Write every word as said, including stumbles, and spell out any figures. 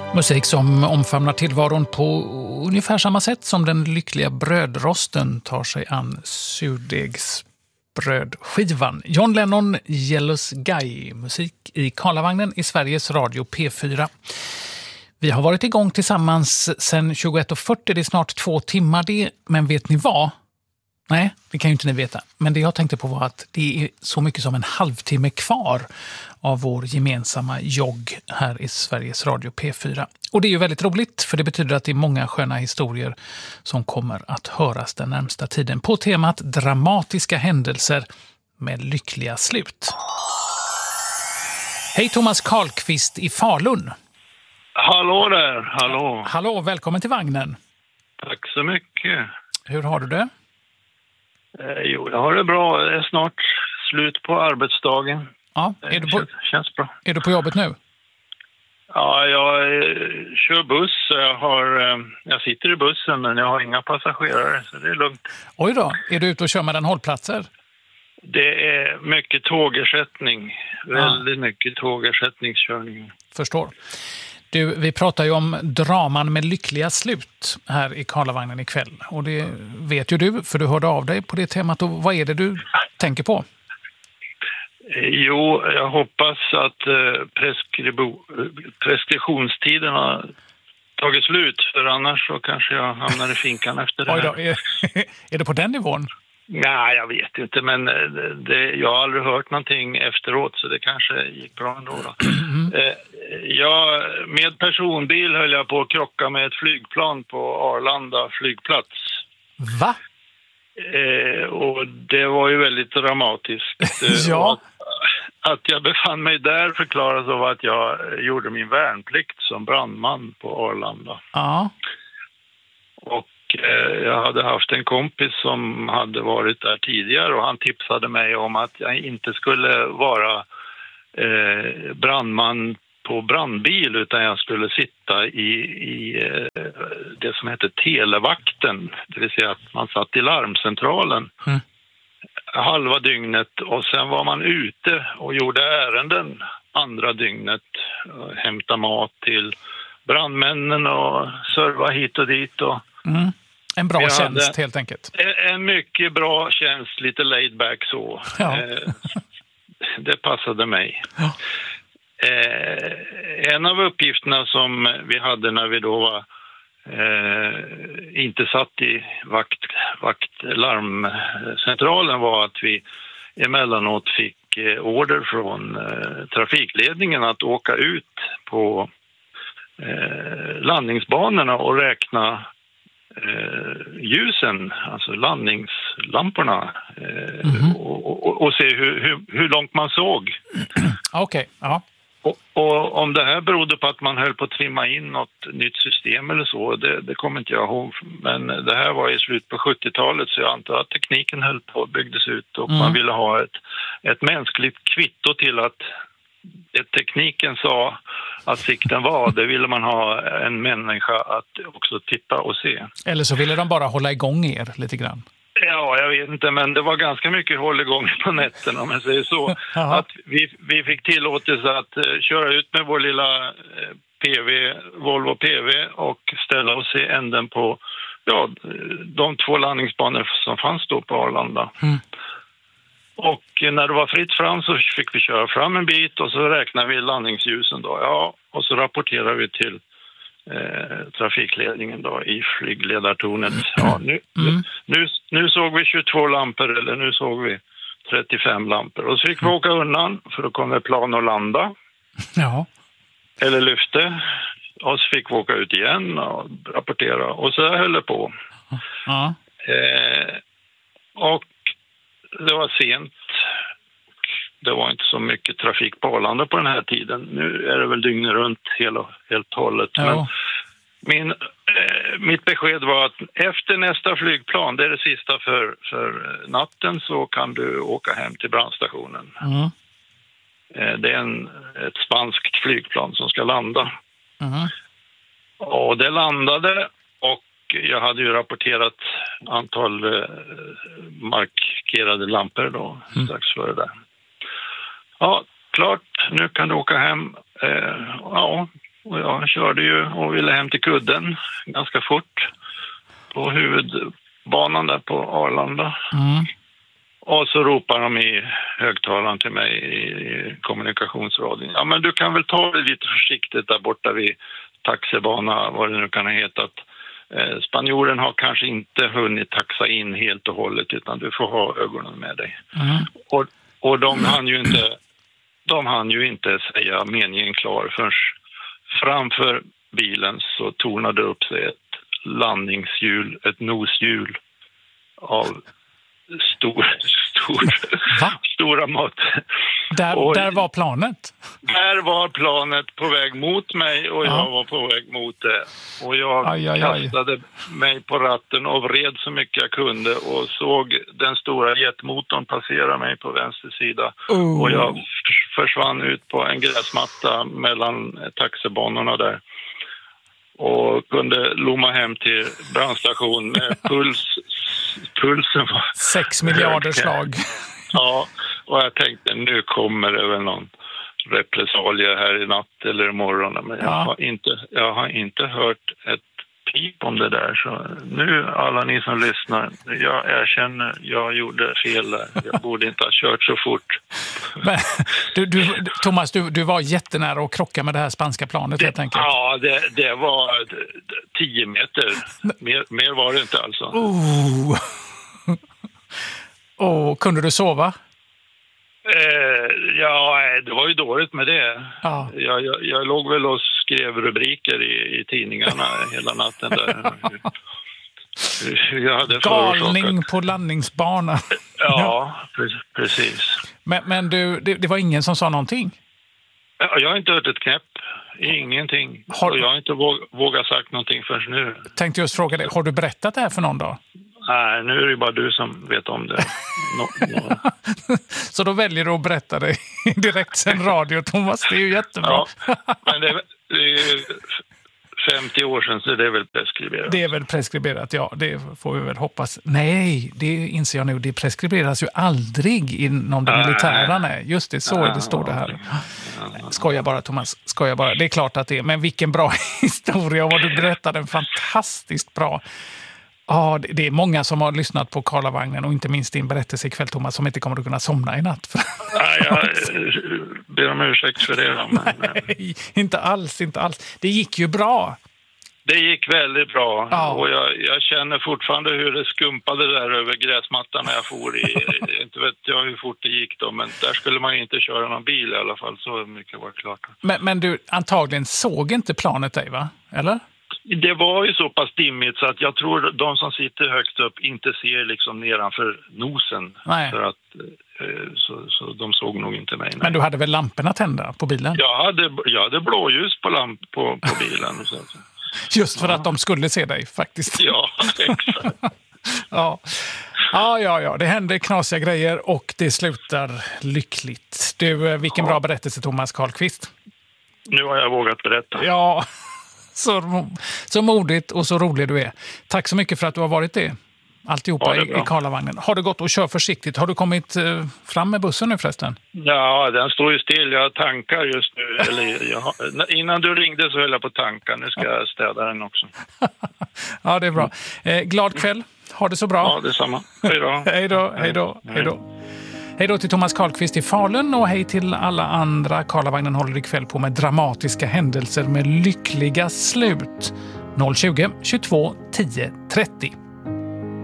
Musik som omfamnar tillvaron på ungefär samma sätt som den lyckliga brödrosten tar sig an surdegsbrödskivan. John Lennon, Jealous Guy, musik i Karlavagnen i Sveriges Radio P fyra. Vi har varit igång tillsammans sedan tjugoett och fyrtio, det är snart två timmar det, men vet ni vad? Nej, det kan ju inte ni veta. Men det jag tänkte på var att det är så mycket som en halvtimme kvar av vår gemensamma jogg här i Sveriges Radio P fyra. Och det är ju väldigt roligt, för det betyder att det är många sköna historier som kommer att höras den närmsta tiden på temat dramatiska händelser med lyckliga slut. Hej Thomas Karlqvist i Falun. Hallå där, hallå. Hallå, välkommen till vagnen. Tack så mycket. Hur har du det? Eh, jo, jag har det bra. Det är snart slut på arbetsdagen. Ja, är du på, känns bra. Är du på jobbet nu? Ja, jag eh, kör buss. Jag, har, eh, jag sitter i bussen, men jag har inga passagerare, så det är lugnt. Oj då, är du ute och kör med den hållplatser? Det är mycket tågersättning. Väldigt ja. mycket tågersättningskörning. Förstår. Du, vi pratar ju om draman med lyckliga slut här i Karlavagnen ikväll. Och det vet ju du, för du hörde av dig på det temat. Och vad är det du tänker på? Jo, jag hoppas att eh, preskribo, preskriptionstiden har tagit slut. För annars så kanske jag hamnar i finkan efter det här. Oj då, är, är det på den nivån? Nej, jag vet inte, men det, jag har aldrig hört någonting efteråt, så det kanske gick bra ändå. Då. Mm. Eh, jag, med personbil höll jag på att krocka med ett flygplan på Arlanda flygplats. Va? Eh, och det var ju väldigt dramatiskt. Ja. Att, att jag befann mig där förklaras av att jag gjorde min värnplikt som brandman på Arlanda. Ja. Och jag hade haft en kompis som hade varit där tidigare och han tipsade mig om att jag inte skulle vara eh, brandman på brandbil, utan jag skulle sitta i, i eh, det som heter televakten, det vill säga att man satt i larmcentralen mm. halva dygnet och sen var man ute och gjorde ärenden andra dygnet, och hämta mat till brandmännen och serva hit och dit och mm. En bra jag tjänst helt enkelt. En, en mycket bra tjänst, lite laid back så. Ja. Eh, det passade mig. Ja. Eh, en av uppgifterna som vi hade när vi då var eh, inte satt i vakt, vaktlarmcentralen var att vi emellanåt fick eh, order från eh, trafikledningen att åka ut på eh, landningsbanorna och räkna Eh, ljusen, alltså landningslamporna eh, mm-hmm. och, och, och se hur, hur, hur långt man såg. Okej, okay. Ja. Och, och om det här berodde på att man höll på att trimma in något nytt system eller så, det, det kommer inte jag ihåg. Men det här var i slut på sjuttiotalet, så jag antar att tekniken höll på att byggas ut och mm. man ville ha ett, ett mänskligt kvitto till att det tekniken sa att sikten var, det ville man ha en människa att också titta och se. Eller så ville de bara hålla igång er lite grann. Ja, jag vet inte, men det var ganska mycket håll igång på nätterna, om jag säger så. Att vi, vi fick tillåtelse att uh, köra ut med vår lilla uh, P V, Volvo P V och ställa oss i änden på ja, de två landningsbanor som fanns då på Arlanda. Mm. Och när det var fritt fram så fick vi köra fram en bit och så räknade vi landningsljusen då. Ja, och så rapporterade vi till eh, trafikledningen då i flygledartornet. Ja, nu, mm. nu, nu såg vi tjugotvå lampor eller nu såg vi trettiofem lampor. Och så fick vi åka undan för då kom plan och landa. Ja. Eller lyfte. Och så fick vi åka ut igen och rapportera. Och så höll det på. Ja. Eh, och det var sent. Det var inte så mycket trafik på Arlanda på den här tiden. Nu är det väl dygnet runt hela, helt hållet. Ja. Men min, eh, mitt besked var att efter nästa flygplan, det är det sista för, för natten, så kan du åka hem till brandstationen. Mm. Eh, det är en, ett spanskt flygplan som ska landa. Mm. Och det landade och jag hade ju rapporterat antal eh, markerade lampor då, mm. strax före det. Ja, klart, nu kan du åka hem. Eh, ja, och jag körde ju och ville hem till kudden ganska fort på huvudbanan där på Arlanda. Mm. Och så ropar de i högtalaren till mig i kommunikationsradion. Ja, men du kan väl ta det lite försiktigt där borta vid taxibana, vad det nu kan ha hetat. Eh, spanjoren har kanske inte hunnit taxa in helt och hållet, utan du får ha ögonen med dig. Mm. Och, och de hann ju inte, de hann ju inte säga meningen klar förrän framför bilen så tornade upp sig ett landningshjul, ett noshjul av stor, stor, stora mått. Där, och där var planet? Där var planet på väg mot mig och jag ja. var på väg mot det. Och jag aj, aj, aj. kastade mig på ratten och vred så mycket jag kunde och såg den stora jetmotorn passera mig på vänster sida. Oh. Och jag försvann ut på en gräsmatta mellan taxibanorna där. Och kunde lomma hem till brandstation med puls. Pulsen var Sex miljarder slag. Ja, och jag tänkte nu kommer det väl någon repressalie här i natt eller imorgon. Men ja. jag, har inte, jag har inte hört ett pip om det där. Så nu alla ni som lyssnar, jag erkänner, jag gjorde fel där. Jag borde inte ha kört så fort. Men, du, du, Thomas, du, du var jättenära att krocka med det här spanska planet det, helt enkelt. Ja, det, det var tio meter. Mer, mer var det inte alltså. Oh. Och kunde du sova? Eh, ja, det var ju dåligt med det. Ja. Jag, jag, jag låg väl och skrev rubriker i, i tidningarna hela natten där. Jag hade galning förorsakat. På landningsbanan. Ja, precis. Men, men du, det, det var ingen som sa någonting? Ja, jag har inte hört ett knäpp. Ingenting. Har... Och jag har inte våg, vågat sagt någonting förrän nu. Tänkte just fråga dig, har du berättat det här för någon dag? Nej, nu är det bara du som vet om det. No, no. Så då väljer du att berätta det direkt sen radio, Thomas. Det är ju jättebra. Ja, men det, det är ju femtio år sedan, så det är väl preskriberat. Det är väl preskriberat, ja. Det får vi väl hoppas. Nej, det inser jag nu. Det preskriberas ju aldrig inom det militära. Nej. Just det, så är det, står det här. Skojar bara, Thomas. Skojar bara. Det är klart att det är. Men vilken bra historia. Och vad du berättade, en fantastiskt bra. Ja, det är många som har lyssnat på Karlavagnen och inte minst din berättelse ikväll, Thomas, som inte kommer att kunna somna i natt. Nej, jag ber om ursäkt för det. Men... Nej, inte alls, inte alls. Det gick ju bra. Det gick väldigt bra. Ja. Och jag, jag känner fortfarande hur det skumpade där över gräsmattan när jag for i. Inte vet jag hur fort det gick då, men där skulle man inte köra någon bil i alla fall. Så mycket var klart. Men, men du, antagligen såg inte planet dig, va? Eller? Det var ju så pass dimmigt så att jag tror de som sitter högst upp inte ser liksom nedanför nosen. Nej. För att, så, så de såg nog inte mig. Nej. Men du hade väl lamporna tända på bilen? Jag hade, jag hade blåljus på, lamp, på, på bilen. Så. Just för ja. att de skulle se dig faktiskt. Ja, exakt. ja. Ja, ja, ja. Det händer knasiga grejer och det slutar lyckligt. Du, vilken ja. bra berättelse, Thomas Karlqvist. Nu har jag vågat berätta. Ja, så, så modigt och så rolig du är. Tack så mycket för att du har varit det. Alltihopa ja, det i, i Karlavagnen. Har du gått och kör försiktigt? Har du kommit eh, fram med bussen nu förresten? Ja, den står ju still. Jag tankar just nu. Eller, jag, innan du ringde så höll jag på tanka. Nu ska jag städa den också. Ja, det är bra. Eh, glad kväll. Ha det så bra. Ja, detsamma. Hej då. hej då, hej då, hej då. Hej då till Thomas Karlqvist i Falun och hej till alla andra. Karlavagnen håller ikväll på med dramatiska händelser med lyckliga slut. noll tjugo, tjugotvå, tio, trettio.